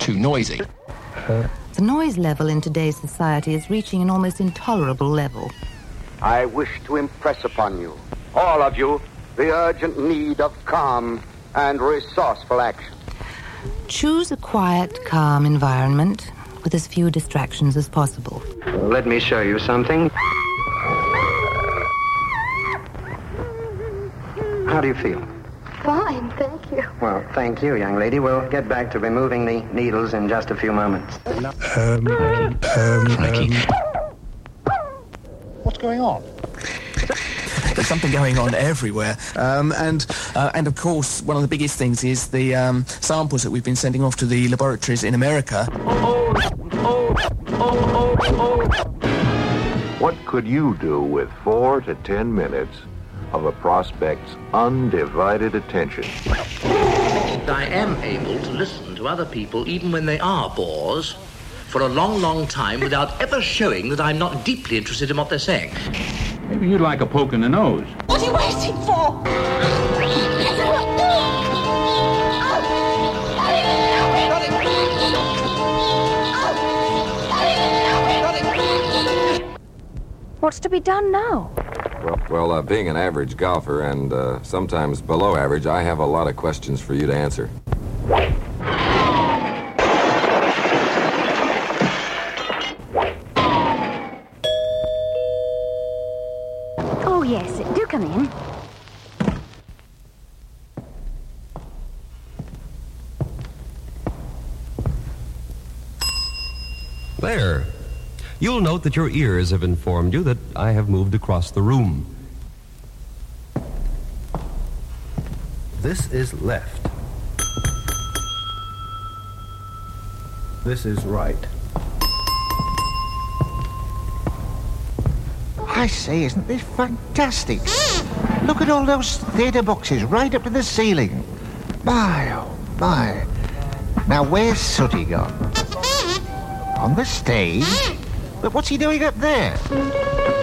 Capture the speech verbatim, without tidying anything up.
too noisy. The noise level in today's society is reaching an almost intolerable level. I wish to impress upon you, all of you, the urgent need of calm and resourceful action. Choose a quiet, calm environment with as few distractions as possible. Let me show you something. How do you feel? Fine, thank you. Well, thank you, young lady. We'll get back to removing the needles in just a few moments. Um, um, Crikey. What's going on? There's something going on everywhere. Um, and, uh, and of course, one of the biggest things is the um, samples that we've been sending off to the laboratories in America. Oh, oh, oh, oh, oh. What could you do with four to ten minutes of a prospect's undivided attention? I am able to listen to other people even when they are bores for a long, long time without ever showing that I'm not deeply interested in what they're saying. Maybe you'd like a poke in the nose. What are you waiting for? What's to be done now? Well, well uh, being an average golfer and uh, sometimes below average, I have a lot of questions for you to answer. Oh, yes, do come in. There. You'll note that your ears have informed you that I have moved across the room. This is left. This is right. I say, isn't this fantastic? Look at all those theatre boxes right up to the ceiling. My, oh, my. Now, where's Sooty gone? On the stage? But what's he doing up there?